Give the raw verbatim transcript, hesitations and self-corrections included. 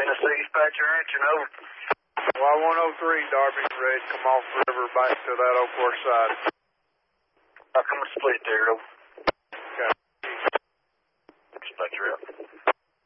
Tennessee dispatcher, Action, over. Y one oh three, Darby, ready to come off the river back to that Oak Fork side. How come a split there, over?